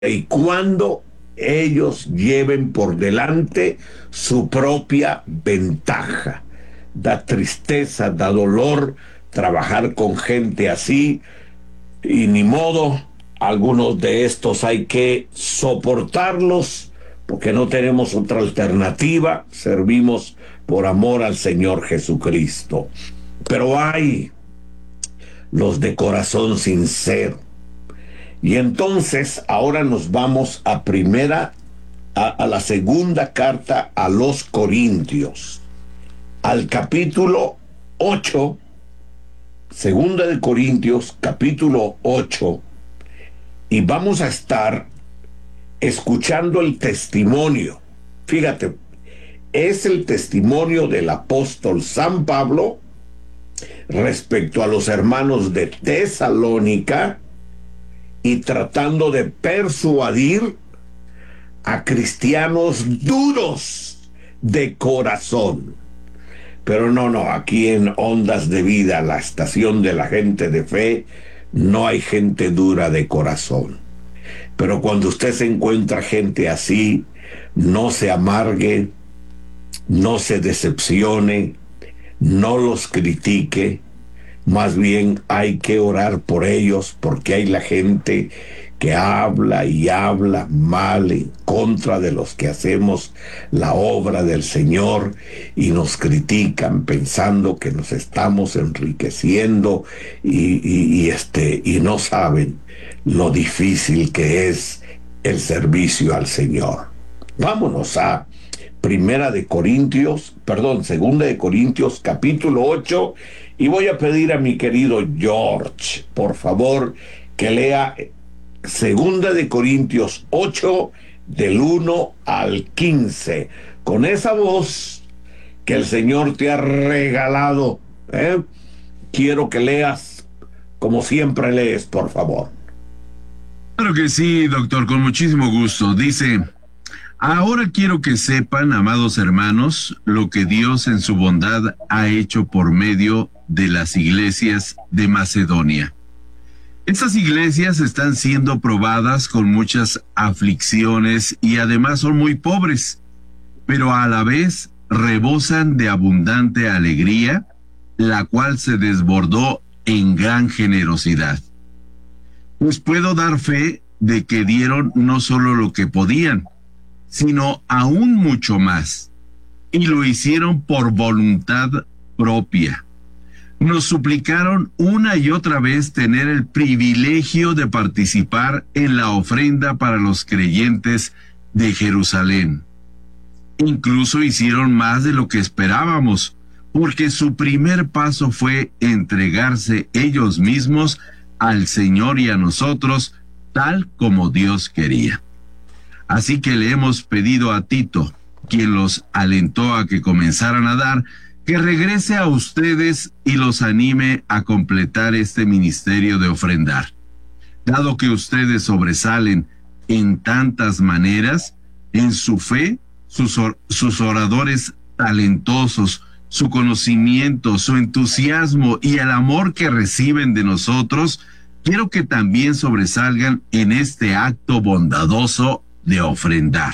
y cuando ellos lleven por delante su propia ventaja. Da tristeza, da dolor trabajar con gente así, y ni modo, algunos de estos hay que soportarlos porque no tenemos otra alternativa, servimos por amor al Señor Jesucristo. Pero hay los de corazón sincero. Y entonces ahora nos vamos a la segunda carta a los Corintios, al capítulo 8, segunda de Corintios, capítulo 8, y vamos a estar escuchando el testimonio. Fíjate, es el testimonio del apóstol San Pablo respecto a los hermanos de Tesalónica y tratando de persuadir a cristianos duros de corazón. Pero no, aquí en Ondas de Vida, la estación de la gente de fe, no hay gente dura de corazón. Pero cuando usted se encuentra gente así, no se amargue, no se decepcione, no los critique. Más bien hay que orar por ellos, porque hay la gente que habla y habla mal en contra de los que hacemos la obra del Señor y nos critican pensando que nos estamos enriqueciendo y no saben lo difícil que es el servicio al Señor. Vámonos a Segunda de Corintios, capítulo 8, y voy a pedir a mi querido George, por favor, que lea Segunda de Corintios 8, del 1 al 15, con esa voz que el Señor te ha regalado. Quiero que leas como siempre lees, por favor. Claro que sí, doctor, con muchísimo gusto. Dice: ahora quiero que sepan, amados hermanos, lo que Dios en su bondad ha hecho por medio de las iglesias de Macedonia. Estas iglesias están siendo probadas con muchas aflicciones y además son muy pobres, pero a la vez rebosan de abundante alegría, la cual se desbordó en gran generosidad. Pues puedo dar fe de que dieron no solo lo que podían, sino aún mucho más, y lo hicieron por voluntad propia. Nos suplicaron una y otra vez tener el privilegio de participar en la ofrenda para los creyentes de Jerusalén. Incluso hicieron más de lo que esperábamos, porque su primer paso fue entregarse ellos mismos al Señor y a nosotros, tal como Dios quería. Así que le hemos pedido a Tito, quien los alentó a que comenzaran a dar, que regrese a ustedes y los anime a completar este ministerio de ofrendar. Dado que ustedes sobresalen en tantas maneras, en su fe, sus oradores talentosos, su conocimiento, su entusiasmo y el amor que reciben de nosotros, quiero que también sobresalgan en este acto bondadoso de ofrendar.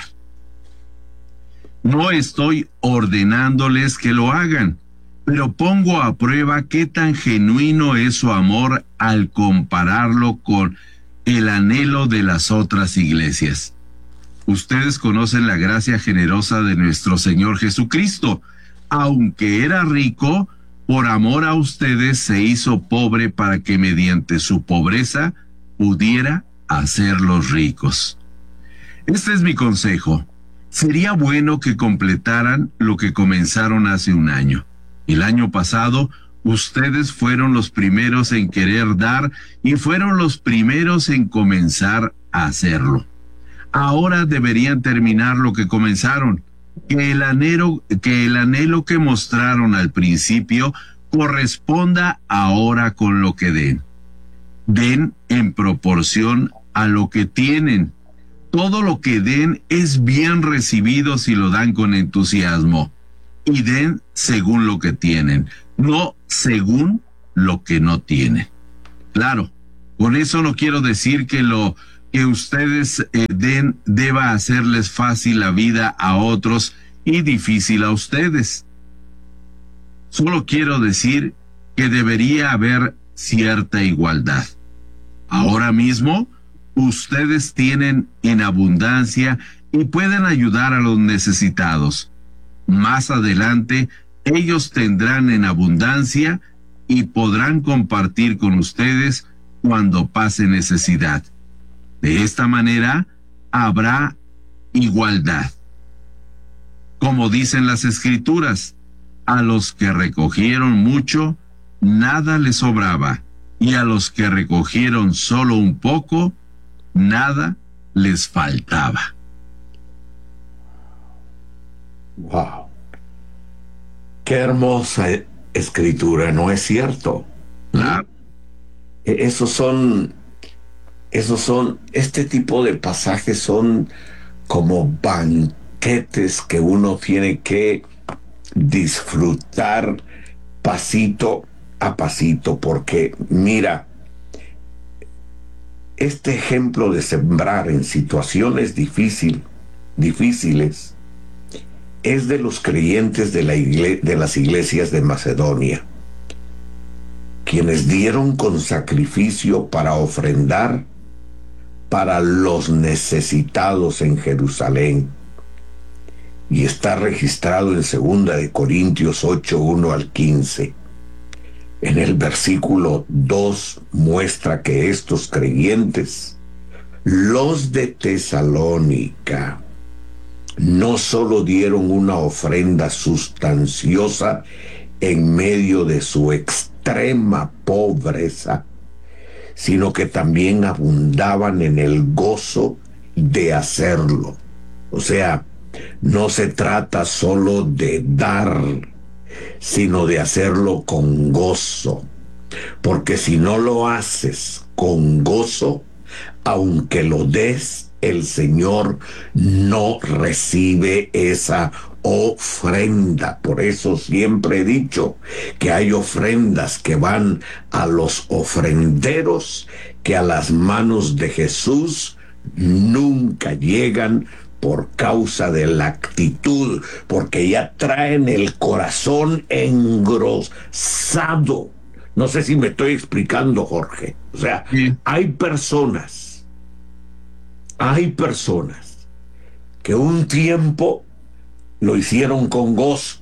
No estoy ordenándoles que lo hagan, pero pongo a prueba qué tan genuino es su amor al compararlo con el anhelo de las otras iglesias. Ustedes conocen la gracia generosa de nuestro Señor Jesucristo. Aunque era rico, por amor a ustedes se hizo pobre para que mediante su pobreza pudiera hacerlos ricos. Este es mi consejo. Sería bueno que completaran lo que comenzaron hace un año. El año pasado, ustedes fueron los primeros en querer dar y fueron los primeros en comenzar a hacerlo. Ahora deberían terminar lo que comenzaron. Que el anhelo que mostraron al principio corresponda ahora con lo que den. Den en proporción a lo que tienen. Todo lo que den es bien recibido si lo dan con entusiasmo. Y den según lo que tienen, no según lo que no tienen. Claro, con eso no quiero decir que que ustedes deba hacerles fácil la vida a otros y difícil a ustedes. Solo quiero decir que debería haber cierta igualdad. Ahora mismo, ustedes tienen en abundancia y pueden ayudar a los necesitados. Más adelante, ellos tendrán en abundancia y podrán compartir con ustedes cuando pase necesidad. De esta manera, habrá igualdad. Como dicen las Escrituras, a los que recogieron mucho, nada les sobraba, y a los que recogieron solo un poco, nada les faltaba. Wow. Qué hermosa escritura, ¿no es cierto? Claro. Este tipo de pasajes son como banquetes que uno tiene que disfrutar pasito a pasito, porque mira, este ejemplo de sembrar en situaciones difíciles es de los creyentes de las iglesias de Macedonia, quienes dieron con sacrificio para ofrendar para los necesitados en Jerusalén. Y está registrado en 2 de Corintios 8, 1 al 15. En el versículo 2 muestra que estos creyentes, los de Tesalónica, no solo dieron una ofrenda sustanciosa en medio de su extrema pobreza, sino que también abundaban en el gozo de hacerlo. O sea, no se trata solo de dar, sino de hacerlo con gozo. Porque si no lo haces con gozo, aunque lo des, el Señor no recibe esa ofrenda. Por eso siempre he dicho que hay ofrendas que van a los ofrenderos, que a las manos de Jesús nunca llegan, por causa de la actitud, porque ya traen el corazón engrosado. No sé si me estoy explicando, Jorge. O sea, Sí. hay personas que un tiempo lo hicieron con gozo.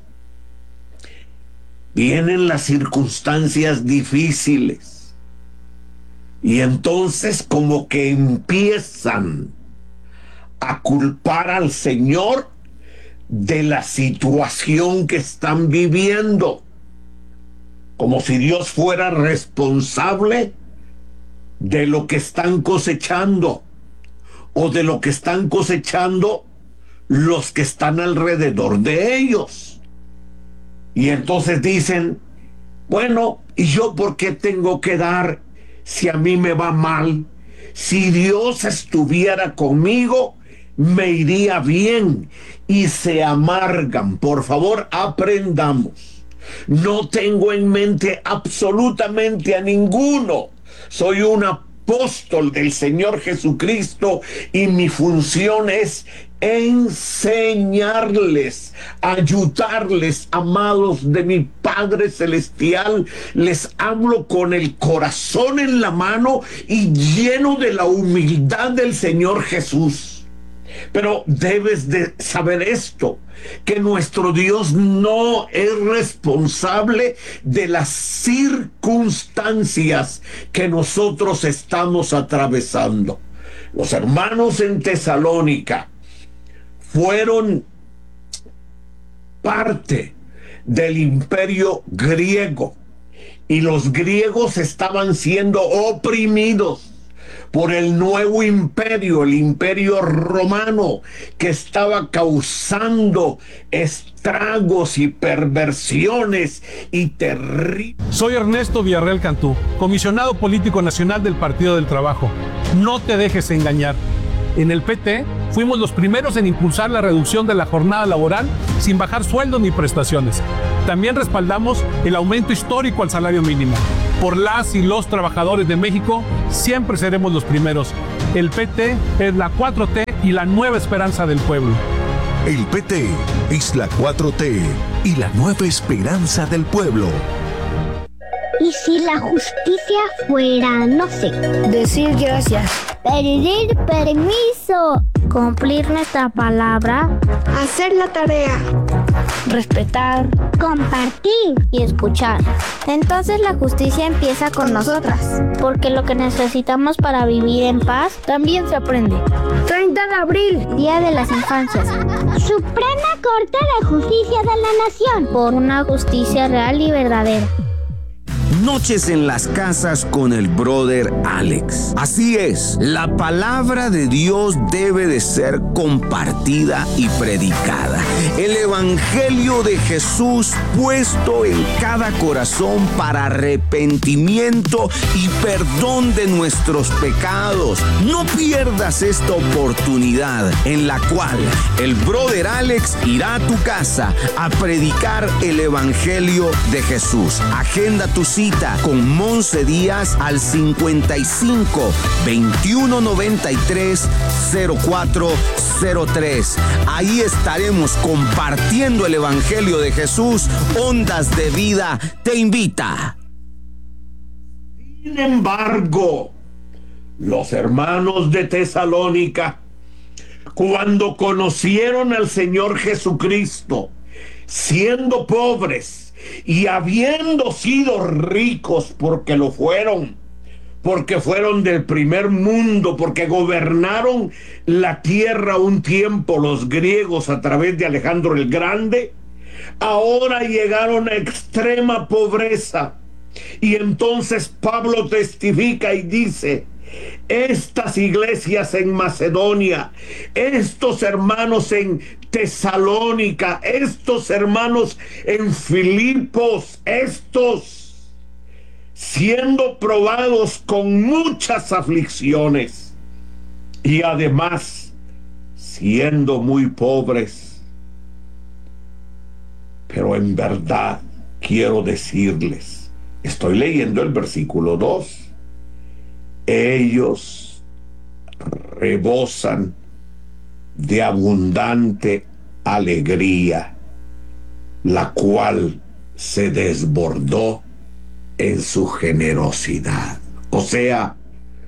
Vienen las circunstancias difíciles y entonces como que empiezan a culpar al Señor de la situación que están viviendo, como si Dios fuera responsable de lo que están cosechando o de lo que están cosechando los que están alrededor de ellos. Y entonces dicen, bueno, ¿y yo por qué tengo que dar si a mí me va mal? Si Dios estuviera conmigo, me iría bien. Y se amargan. Por favor, aprendamos. No tengo en mente absolutamente a ninguno. Soy un apóstol del Señor Jesucristo y mi función es enseñarles, ayudarles, amados de mi Padre Celestial. Les hablo con el corazón en la mano y lleno de la humildad del Señor Jesús. Pero debes de saber esto, que nuestro Dios no es responsable de las circunstancias que nosotros estamos atravesando. Los hermanos en Tesalónica fueron parte del imperio griego y los griegos estaban siendo oprimidos por el nuevo imperio, el imperio romano, que estaba causando estragos y perversiones y terribles. Soy Ernesto Villarreal Cantú, comisionado político nacional del Partido del Trabajo. No te dejes engañar. En el PT fuimos los primeros en impulsar la reducción de la jornada laboral sin bajar sueldos ni prestaciones. También respaldamos el aumento histórico al salario mínimo. Por las y los trabajadores de México, siempre seremos los primeros. El PT es la 4T y la nueva esperanza del pueblo. El PT es la 4T y la nueva esperanza del pueblo. ¿Y si la justicia fuera, no sé, decir gracias, pedir permiso, cumplir nuestra palabra, hacer la tarea, respetar, compartir y escuchar? Entonces la justicia empieza con nosotras, porque lo que necesitamos para vivir en paz también se aprende. 30 de abril, Día de las Infancias. Suprema Corte de Justicia de la Nación. Por una justicia real y verdadera. Noches en las casas con el brother Alex. Así es, la palabra de Dios debe de ser compartida y predicada. El evangelio de Jesús puesto en cada corazón para arrepentimiento y perdón de nuestros pecados. No pierdas esta oportunidad en la cual el brother Alex irá a tu casa a predicar el evangelio de Jesús. Agenda tu cita con Monse Díaz al 55 21 93 0403. Ahí estaremos compartiendo el evangelio de Jesús. Ondas de Vida te invita. Sin embargo, los hermanos de Tesalónica, cuando conocieron al Señor Jesucristo, siendo pobres y habiendo sido ricos, porque lo fueron, porque fueron del primer mundo, porque gobernaron la tierra un tiempo los griegos a través de Alejandro el Grande, ahora llegaron a extrema pobreza. Y entonces Pablo testifica y dice: estas iglesias en Macedonia, estos hermanos en Tesalónica, estos hermanos en Filipos, estos siendo probados con muchas aflicciones y además siendo muy pobres. Pero en verdad quiero decirles, estoy leyendo el versículo 2, ellos rebosan de abundante alegría, la cual se desbordó en su generosidad. O sea,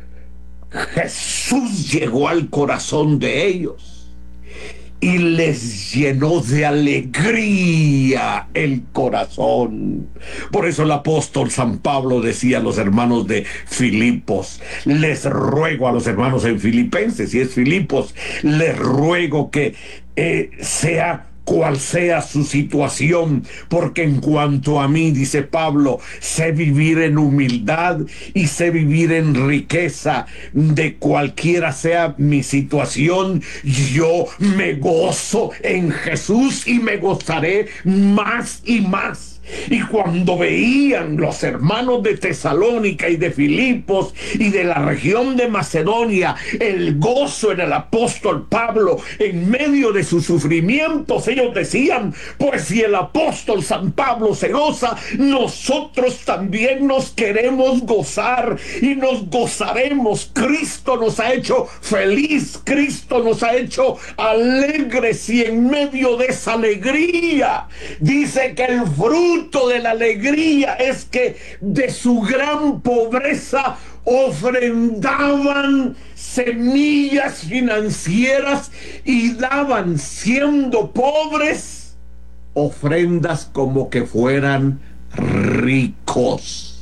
Jesús llegó al corazón de ellos y les llenó de alegría el corazón. Por eso el apóstol San Pablo decía a los hermanos de Filipos, les ruego a los hermanos en Filipenses, si es Filipos, les ruego que sea cual sea su situación, porque en cuanto a mí, dice Pablo, sé vivir en humildad y sé vivir en riqueza. De cualquiera sea mi situación, yo me gozo en Jesús y me gozaré más y más. Y cuando veían los hermanos de Tesalónica y de Filipos y de la región de Macedonia el gozo en el apóstol Pablo en medio de sus sufrimientos, ellos decían: pues si el apóstol San Pablo se goza, nosotros también nos queremos gozar y nos gozaremos. Cristo nos ha hecho feliz, Cristo nos ha hecho alegres, y en medio de esa alegría dice que el fruto de la alegría es que de su gran pobreza ofrendaban semillas financieras y daban, siendo pobres, ofrendas como que fueran ricos.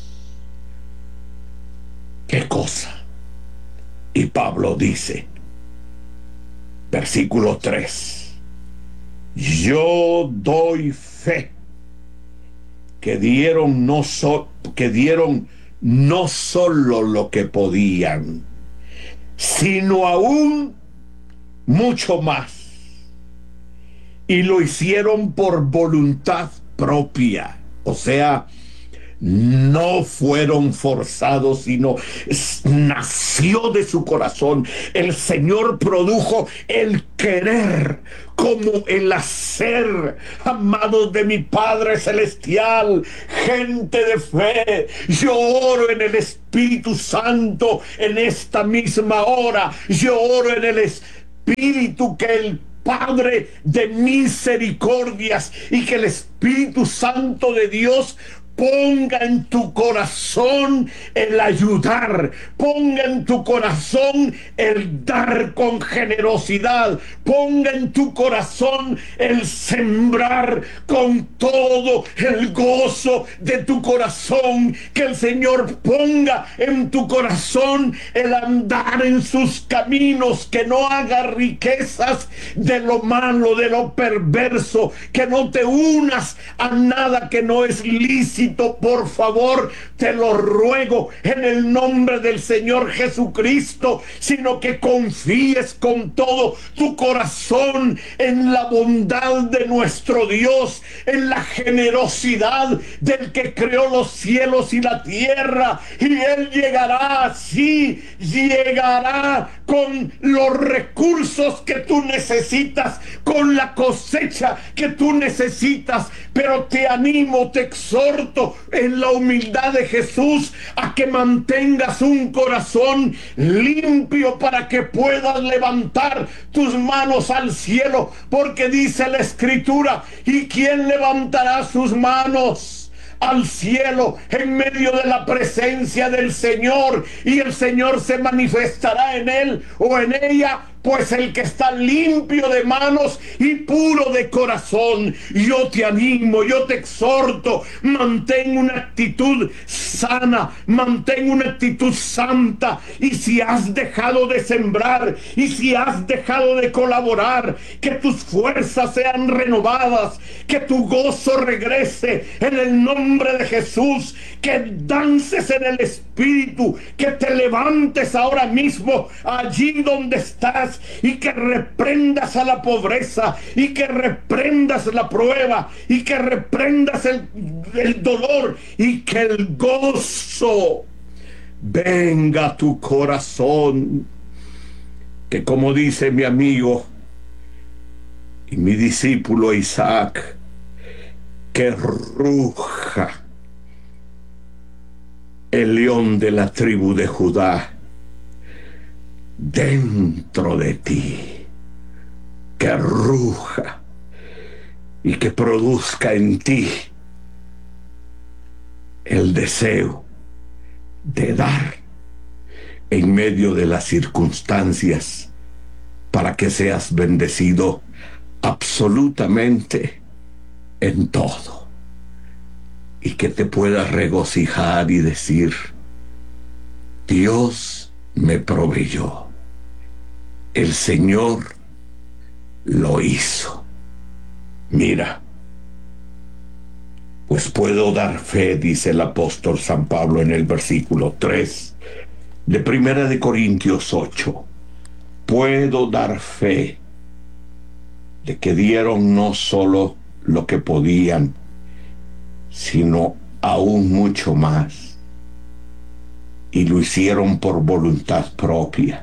¿Qué cosa? Y Pablo dice, versículo 3, yo doy fe que dieron no solo lo que podían, sino aún mucho más, y lo hicieron por voluntad propia. O sea, no fueron forzados, sino nació de su corazón. El Señor produjo el querer como el hacer. Amados de mi Padre Celestial, gente de fe, yo oro en el Espíritu Santo en esta misma hora. Yo oro en el Espíritu que el Padre de misericordias y que el Espíritu Santo de Dios ponga en tu corazón el ayudar, ponga en tu corazón el dar con generosidad, ponga en tu corazón el sembrar con todo el gozo de tu corazón, que el Señor ponga en tu corazón el andar en sus caminos, que no haga riquezas de lo malo, de lo perverso, que no te unas a nada que no es lícito. Por favor, te lo ruego en el nombre del Señor Jesucristo, sino que confíes con todo tu corazón en la bondad de nuestro Dios, en la generosidad del que creó los cielos y la tierra, y Él llegará, sí, llegará con los recursos que tú necesitas, con la cosecha que tú necesitas. Pero te animo, te exhorto en la humildad de Jesús a que mantengas un corazón limpio para que puedas levantar tus manos al cielo, porque dice la Escritura: ¿y quién levantará sus manos al cielo en medio de la presencia del Señor? Y el Señor se manifestará en él o en ella. Pues el que está limpio de manos y puro de corazón. Yo te animo, yo te exhorto, mantén una actitud sana, mantén una actitud santa. Y si has dejado de sembrar, y si has dejado de colaborar, que tus fuerzas sean renovadas, que tu gozo regrese en el nombre de Jesús, que dances en el Espíritu, que te levantes ahora mismo allí donde estás, y que reprendas a la pobreza, y que reprendas la prueba, y que reprendas el dolor, y que el gozo venga a tu corazón. Que, como dice mi amigo y mi discípulo Isaac, que ruja el león de la tribu de Judá dentro de ti, que ruja y que produzca en ti el deseo de dar en medio de las circunstancias, para que seas bendecido absolutamente en todo, y que te puedas regocijar y decir: Dios me proveyó, el Señor lo hizo. Mira, pues puedo dar fe, dice el apóstol San Pablo en el versículo 3 de 1 de Corintios 8. Puedo dar fe de que dieron no solo lo que podían, sino aún mucho más. Y lo hicieron por voluntad propia.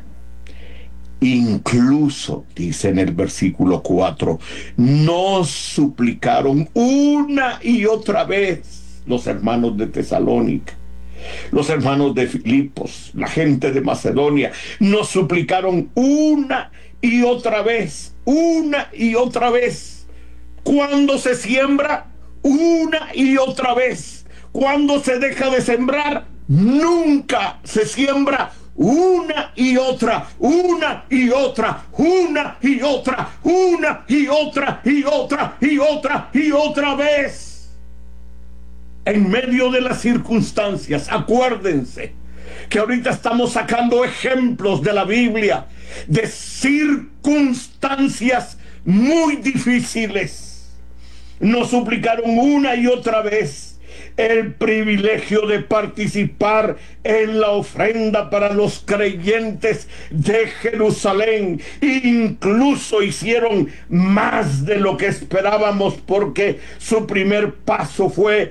Incluso, dice en el versículo 4, nos suplicaron una y otra vez los hermanos de Tesalónica, los hermanos de Filipos, la gente de Macedonia, nos suplicaron una y otra vez, una y otra vez. ¿Cuándo se siembra? Una y otra vez. ¿Cuándo se deja de sembrar? Nunca se siembra. Una y otra, una y otra, una y otra, una y otra, y otra, y otra, y otra vez. En medio de las circunstancias, acuérdense que ahorita estamos sacando ejemplos de la Biblia, de circunstancias muy difíciles. Nos suplicaron una y otra vez el privilegio de participar en la ofrenda para los creyentes de Jerusalén. Incluso hicieron más de lo que esperábamos, porque su primer paso fue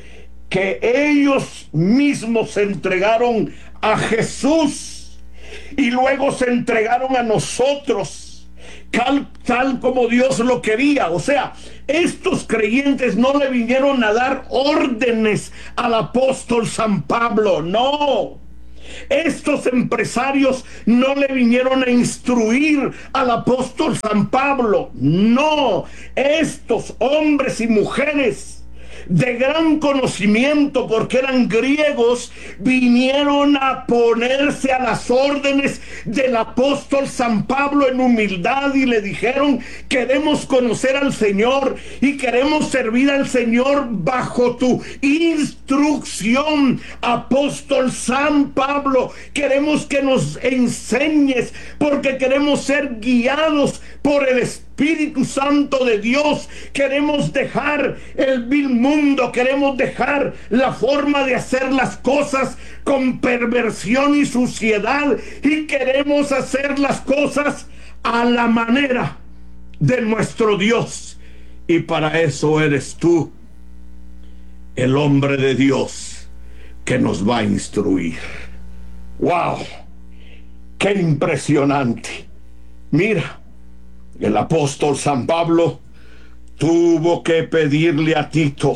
que ellos mismos se entregaron a Jesús y luego se entregaron a nosotros, tal como Dios lo quería. O sea, estos creyentes no le vinieron a dar órdenes al apóstol San Pablo, no. Estos empresarios no le vinieron a instruir al apóstol San Pablo, no. Estos hombres y mujeres de gran conocimiento, porque eran griegos, vinieron a ponerse a las órdenes del apóstol San Pablo en humildad y le dijeron: queremos conocer al Señor y queremos servir al Señor bajo tu instrucción, apóstol San Pablo. Queremos que nos enseñes, porque queremos ser guiados por el Espíritu Santo de Dios. Queremos dejar el vil mundo, queremos dejar la forma de hacer las cosas con perversión y suciedad, y queremos hacer las cosas a la manera de nuestro Dios. Y para eso eres tú, el hombre de Dios, que nos va a instruir. ¡Wow! ¡Qué impresionante! Mira, el apóstol San Pablo tuvo que pedirle a Tito,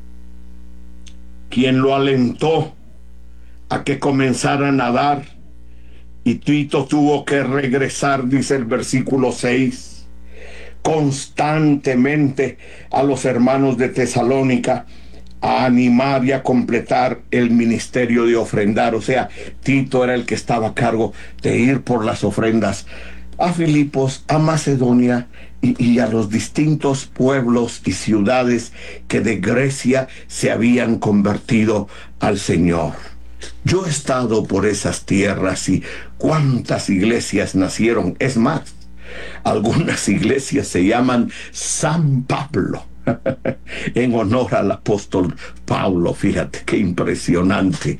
quien lo alentó a que comenzara a nadar, y Tito tuvo que regresar, dice el versículo 6, constantemente a los hermanos de Tesalónica a animar y a completar el ministerio de ofrendar. O sea, Tito era el que estaba a cargo de ir por las ofrendas a Filipos, a Macedonia y a los distintos pueblos y ciudades que de Grecia se habían convertido al Señor. Yo he estado por esas tierras y cuántas iglesias nacieron. Es más, algunas iglesias se llaman San Pablo, en honor al apóstol Pablo. Fíjate qué impresionante.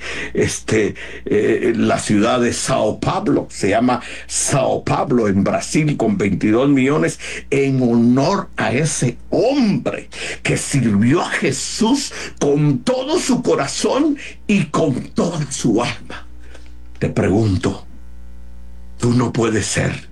La ciudad de Sao Paulo se llama Sao Paulo en Brasil, con 22 millones, en honor a ese hombre que sirvió a Jesús con todo su corazón y con toda su alma. Te pregunto, ¿tú no puedes ser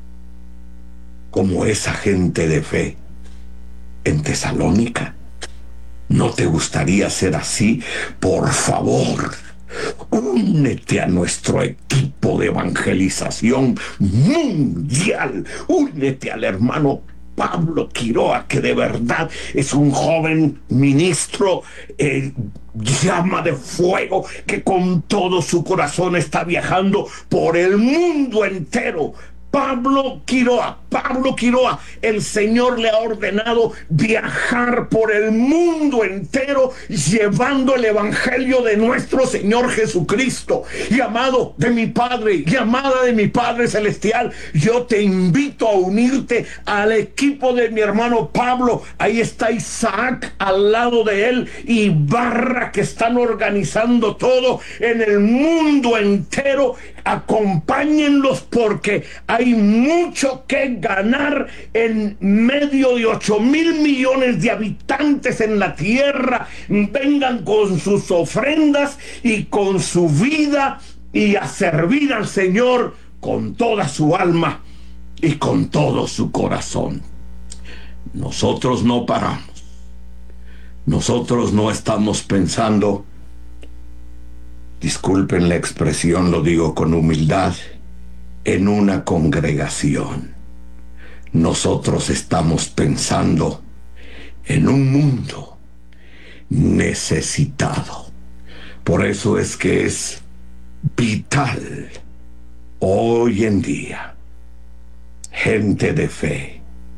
como esa gente de fe en Tesalónica? ¿No te gustaría ser así? Por favor, únete a nuestro equipo de evangelización mundial. Únete al hermano Pablo Quiroa, que de verdad es un joven ministro, llama de fuego, que con todo su corazón está viajando por el mundo entero. Pablo Quiroa, el Señor le ha ordenado viajar por el mundo entero llevando el evangelio de nuestro Señor Jesucristo. Y amado de mi Padre y amada de mi Padre Celestial, yo te invito a unirte al equipo de mi hermano Pablo. Ahí está Isaac al lado de él y Barra, que están organizando todo en el mundo entero. Acompáñenlos, porque hay mucho que ganar en medio de 8,000 millones de habitantes en la tierra. Vengan con sus ofrendas y con su vida y a servir al Señor con toda su alma y con todo su corazón. Nosotros no paramos. Nosotros no estamos pensando, disculpen la expresión, lo digo con humildad, en una congregación. Nosotros estamos pensando en un mundo necesitado. Por eso es que es vital hoy en día gente de fe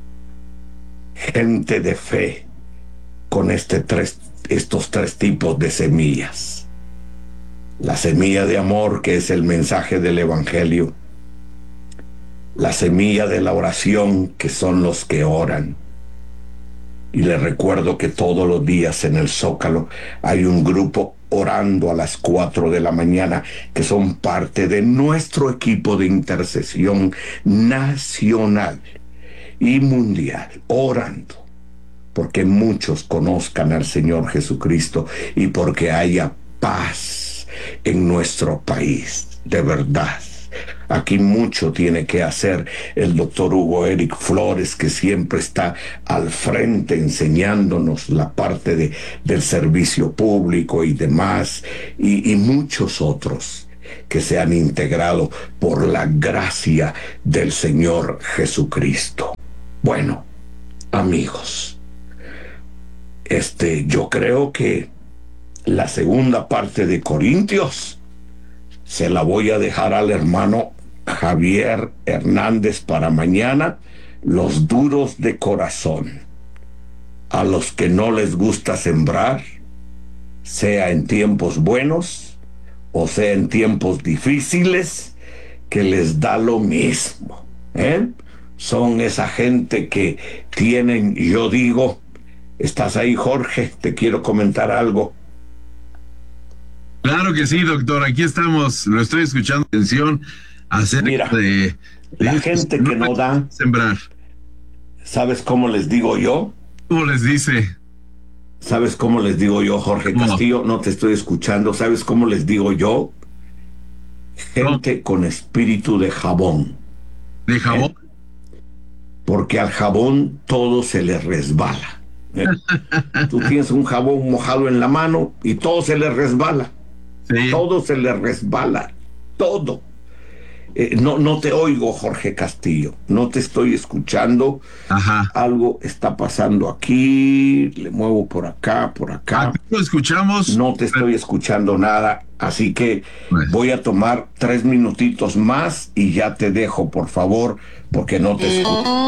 con estos tres tipos de semillas. La semilla de amor, que es el mensaje del evangelio; la semilla de la oración, que son los que oran. Y les recuerdo que todos los días en el Zócalo hay un grupo orando a las 4 de la mañana, que son parte de nuestro equipo de intercesión nacional y mundial, orando porque muchos conozcan al Señor Jesucristo y porque haya paz en nuestro país, de verdad. Aquí mucho tiene que hacer el doctor Hugo Eric Flores, que siempre está al frente enseñándonos la parte del servicio público y demás, y muchos otros que se han integrado por la gracia del Señor Jesucristo. Bueno, amigos, yo creo que la segunda parte de Corintios se la voy a dejar al hermano Javier Hernández para mañana. Los duros de corazón, a los que no les gusta sembrar, sea en tiempos buenos o sea en tiempos difíciles, que les da lo mismo, ¿eh? Son esa gente que tienen, yo digo, ¿estás ahí, Jorge? Te quiero comentar algo. Claro que sí, doctor, aquí estamos, lo estoy escuchando atención acerca. Mira, de la gente que no da sembrar. ¿Sabes cómo les digo yo? ¿Cómo les dice? ¿Sabes cómo les digo yo, Jorge Castillo? No te estoy escuchando. ¿Sabes cómo les digo yo? Gente con espíritu de jabón. ¿De jabón? Porque al jabón todo se le resbala. Tú tienes un jabón mojado en la mano y todo se le resbala. Sí. Todo se le resbala. Todo. No te oigo, Jorge Castillo. No te estoy escuchando. Ajá. Algo está pasando aquí. Le muevo por acá, por acá. Aquí lo escuchamos. No te estoy escuchando nada. Así que voy a tomar 3 minutitos más y ya te dejo, por favor, porque no te escucho.